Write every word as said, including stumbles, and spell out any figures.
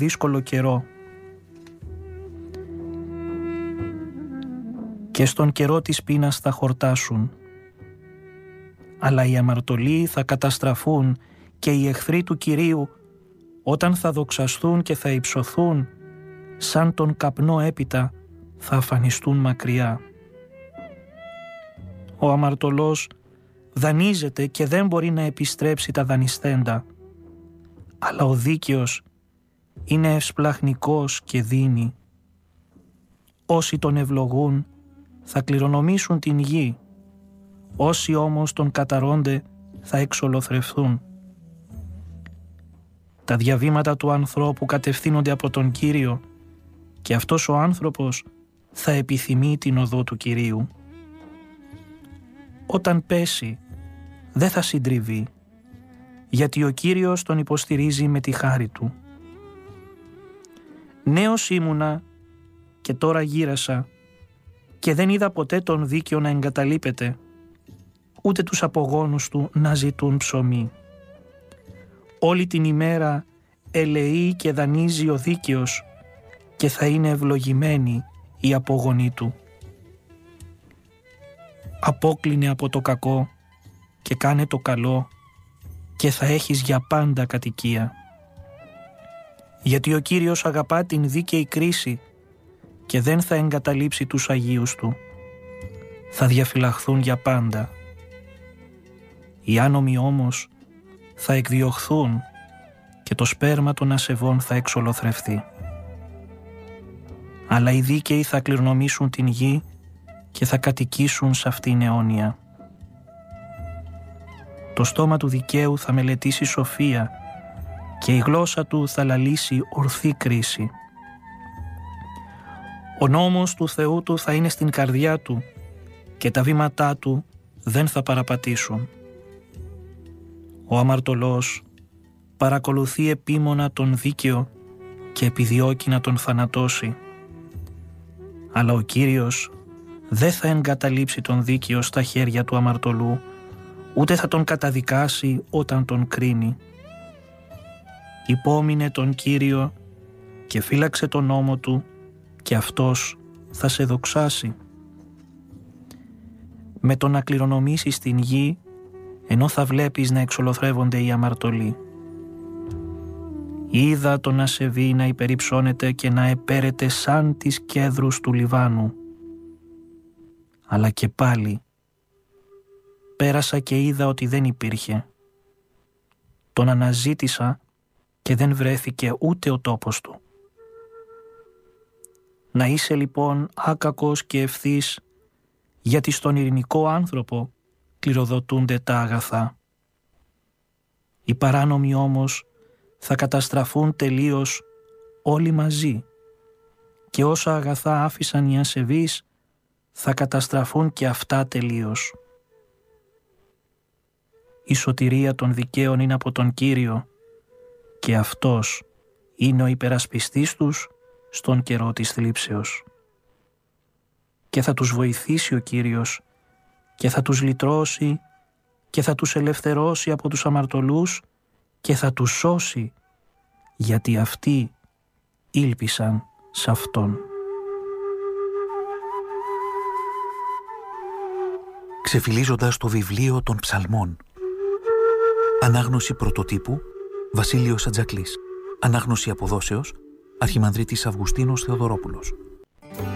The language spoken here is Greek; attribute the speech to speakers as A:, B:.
A: δύσκολο καιρό. Και στον καιρό της πείνας θα χορτάσουν. Αλλά οι αμαρτωλοί θα καταστραφούν και οι εχθροί του Κυρίου, όταν θα δοξαστούν και θα υψωθούν, σαν τον καπνό έπειτα θα αφανιστούν μακριά. Ο αμαρτωλός δανείζεται και δεν μπορεί να επιστρέψει τα δανειστέντα, αλλά ο δίκαιος είναι ευσπλαχνικός και δίνει. Όσοι τον ευλογούν θα κληρονομήσουν την γη, όσοι όμως τον καταρρώνται θα εξολοθρευθούν. Τα διαβήματα του ανθρώπου κατευθύνονται από τον Κύριο και αυτός ο άνθρωπος θα επιθυμεί την οδό του Κυρίου. Όταν πέσει δεν θα συντριβεί, γιατί ο Κύριος τον υποστηρίζει με τη χάρη του. Νέος ήμουνα και τώρα γύρασα και δεν είδα ποτέ τον δίκαιο να εγκαταλείπεται, ούτε τους απογόνους του να ζητούν ψωμί. Όλη την ημέρα ελεεί και δανείζει ο δίκαιος και θα είναι ευλογημένοι οι απόγονοί του. Απόκλινε από το κακό και κάνε το καλό και θα έχεις για πάντα κατοικία. Γιατί ο Κύριος αγαπά την δίκαιη κρίση και δεν θα εγκαταλείψει τους Αγίους του. Θα διαφυλαχθούν για πάντα. Οι άνομοι όμως θα εκδιωχθούν και το σπέρμα των ασεβών θα εξολοθρευθεί. Αλλά οι δίκαιοι θα κληρονομήσουν την γη και θα κατοικήσουν σε αυτήν αιώνια. Το στόμα του δικαίου θα μελετήσει σοφία και η γλώσσα του θα λαλήσει ορθή κρίση. Ο νόμος του Θεού του θα είναι στην καρδιά του και τα βήματά του δεν θα παραπατήσουν. Ο αμαρτωλός παρακολουθεί επίμονα τον δίκαιο και επιδιώκει να τον θανατώσει. Αλλά ο Κύριος δεν θα εγκαταλείψει τον δίκαιο στα χέρια του αμαρτωλού, ούτε θα τον καταδικάσει όταν τον κρίνει. Υπόμεινε τον Κύριο και φύλαξε τον νόμο του και αυτός θα σε δοξάσει. Με το να κληρονομήσεις την γη, ενώ θα βλέπεις να εξολοθρεύονται οι αμαρτωλοί. Είδα τον ασεβή να υπερυψώνεται και να επέρεται σαν τις κέδρους του Λιβάνου. Αλλά και πάλι πέρασα και είδα ότι δεν υπήρχε. Τον αναζήτησα και δεν βρέθηκε ούτε ο τόπος του. Να είσαι λοιπόν άκακος και ευθύς, γιατί στον ειρηνικό άνθρωπο κληροδοτούνται τα αγαθά. Οι παράνομοι όμως θα καταστραφούν τελείως όλοι μαζί και όσα αγαθά άφησαν οι ασεβείς θα καταστραφούν και αυτά τελείως. Η σωτηρία των δικαίων είναι από τον Κύριο και αυτός είναι ο υπερασπιστής τους στον καιρό της θλίψεως. Και θα τους βοηθήσει ο Κύριος και θα τους λυτρώσει και θα τους ελευθερώσει από τους αμαρτωλούς και θα τους σώσει, γιατί αυτοί ήλπισαν σε Αυτόν.
B: Ξεφυλίζοντας το βιβλίο των Ψαλμών. Ανάγνωση πρωτοτύπου Βασίλειος Ατζακλής. Ανάγνωση αποδόσεως Αρχιμανδρίτης Αυγουστίνος Θεοδωρόπουλος.